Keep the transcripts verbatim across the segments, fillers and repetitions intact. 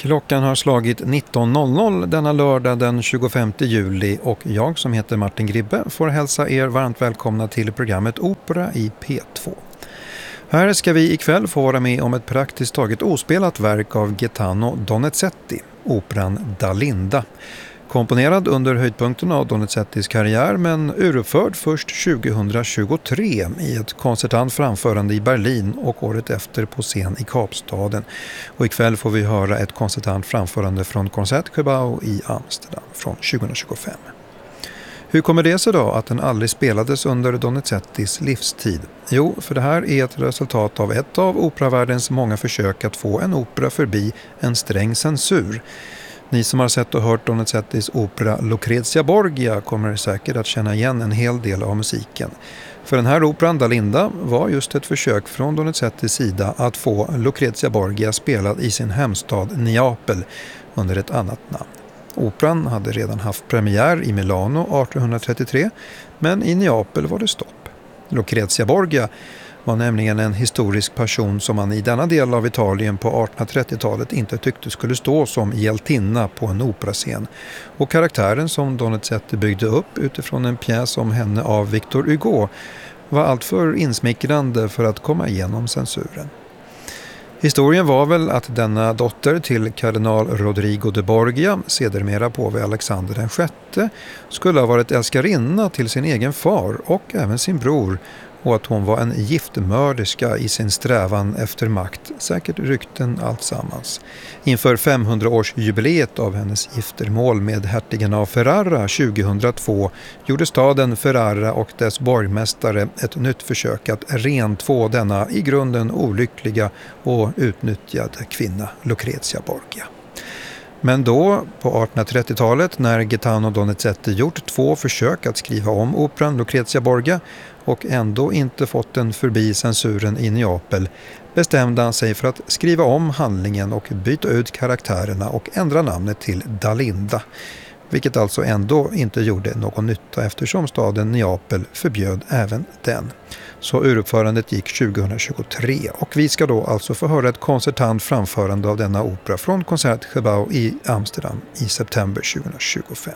Klockan har slagit nitton noll noll denna lördag den tjugofemte juli och jag som heter Martin Gribbe får hälsa er varmt välkomna till programmet Opera i P två. Här ska vi ikväll få vara med om ett praktiskt taget ospelat verk av Gaetano Donizetti, operan Dalinda. Komponerad under höjdpunkten av Donizettis karriär men uruppförd först tjugohundratjugotre i ett konsertant framförande i Berlin och året efter på scen i Kapstaden. Och ikväll får vi höra ett konsertant framförande från Concertgebouw i Amsterdam från tjugohundratjugofem. Hur kommer det sig då att den aldrig spelades under Donizettis livstid? Jo, för det här är ett resultat av ett av operavärldens många försök att få en opera förbi en sträng censur. Ni som har sett och hört Donizettis opera Lucrezia Borgia kommer säkert att känna igen en hel del av musiken. För den här operan Dalinda var just ett försök från Donizettis sida att få Lucrezia Borgia spelad i sin hemstad Neapel under ett annat namn. Operan hade redan haft premiär i Milano artonhundratrettiotre, men i Neapel var det stopp. Lucrezia Borgia var nämligen en historisk person som man i denna del av Italien på artonhundratrettiotalet inte tyckte skulle stå som hjältinna på en operascen. Och karaktären som Donizetti byggde upp utifrån en pjäs om henne av Victor Hugo var alltför insmickrande för att komma igenom censuren. Historien var väl att denna dotter till kardinal Rodrigo de Borgia, sedermera påve Alexander den sjätte, skulle ha varit älskarinna till sin egen far och även sin bror, och att hon var en giftmörderska i sin strävan efter makt, säkert rykten alltsammans. Inför femhundraårsjubileet av hennes giftermål med hertigen av Ferrara tjugohundratvå gjorde staden Ferrara och dess borgmästare ett nytt försök att rentvå denna i grunden olyckliga och utnyttjade kvinna Lucrezia Borgia. Men då, på artonhundratrettiotalet, när Gaetano Donizetti gjort två försök att skriva om operan Lucrezia Borgia och ändå inte fått den förbi censuren i Neapel, bestämde han sig för att skriva om handlingen och byta ut karaktärerna och ändra namnet till Dalinda, vilket alltså ändå inte gjorde någon nytta eftersom staden Neapel förbjöd även den. Så uruppförandet gick tjugohundratjugotre och vi ska då alltså få höra ett konsertant framförande av denna opera från Concertgebouw i Amsterdam i september tjugohundratjugofem.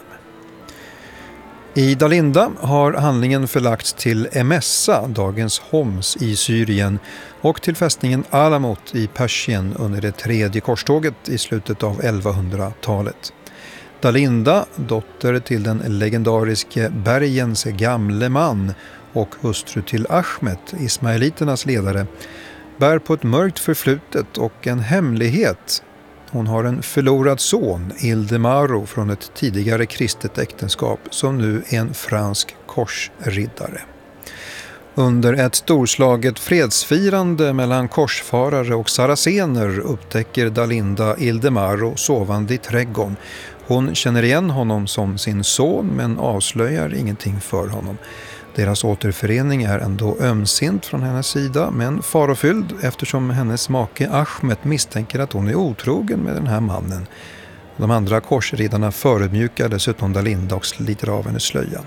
I Dalinda har handlingen förlagts till Emessa, dagens Homs i Syrien, och till fästningen Alamut i Persien under det tredje korståget i slutet av elvahundratalet. Dalinda, dotter till den legendariske bergens gamle man och hustru till Ahmet, ismaeliternas ledare, bär på ett mörkt förflutet och en hemlighet. Hon har en förlorad son, Ildemaro, från ett tidigare kristet äktenskap som nu är en fransk korsriddare. Under ett storslaget fredsfirande mellan korsfarare och saracener upptäcker Dalinda Ildemaro sovande i trädgården. Hon känner igen honom som sin son men avslöjar ingenting för honom. Deras återförening är ändå ömsint från hennes sida men farofylld eftersom hennes make Ahmet misstänker att hon är otrogen med den här mannen. De andra korsriddarna förödmjukar dessutom Dalinda och sliter av hennes slöjan.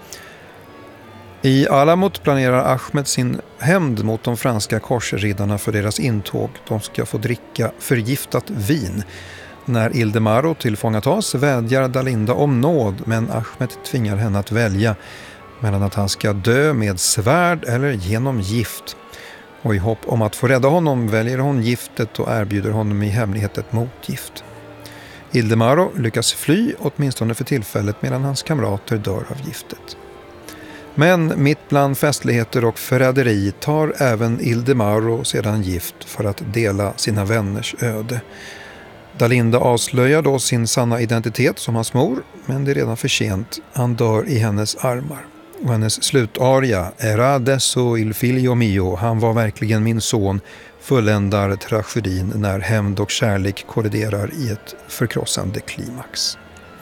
I Alamut planerar Ahmet sin hämnd mot de franska korsriddarna för deras intåg. De ska få dricka förgiftat vin. När Ildemaro tillfångatas vädjar Dalinda om nåd men Ahmet tvingar henne att välja mellan att han ska dö med svärd eller genom gift. Och i hopp om att få rädda honom väljer hon giftet och erbjuder honom i hemlighet ett motgift. Ildemaro lyckas fly åtminstone för tillfället medan hans kamrater dör av giftet. Men mitt bland festligheter och förräderi tar även Ildemaro sedan gift för att dela sina vänners öde. Dalinda avslöjar då sin sanna identitet som hans mor, men det är redan för sent. Han dör i hennes armar. Och hennes slutaria, Era adesso il figlio mio, han var verkligen min son, fulländar tragedin när hämnd och kärlek kolliderar i ett förkrossande klimax.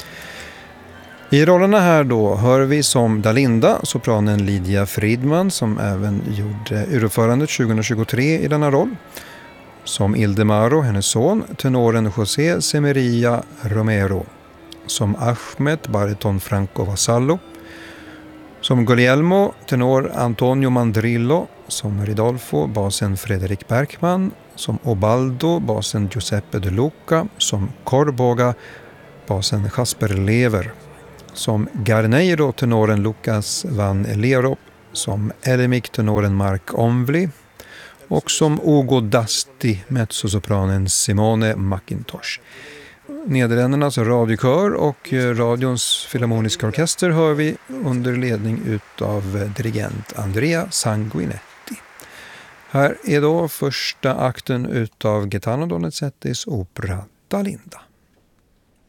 I rollerna här då hör vi som Dalinda sopranen Lydia Friedman som även gjorde uruppförandet tjugohundratjugotre i denna roll. Som Ildemaro, hennes son, tenoren José Semeria Romero. Som Ahmet, bariton Franco Vasallo. Som Guglielmo, tenor Antonio Mandrillo. Som Ridolfo, basen Fredrik Bergman. som Obaldo, basen Giuseppe De Luca, som Corboga, basen Jasper Lever, som Garneiro, tenoren Lucas van Lerop, som Elemic, tenoren Mark Omvli och som Ugo Dasti, mezzosopranen Simone McIntosh. Nederländernas radiokör och radions filharmoniska orkester hör vi under ledning utav dirigent Andrea Sanguinetti. Här är då första akten utav Gaetano Donizettis opera Dalinda.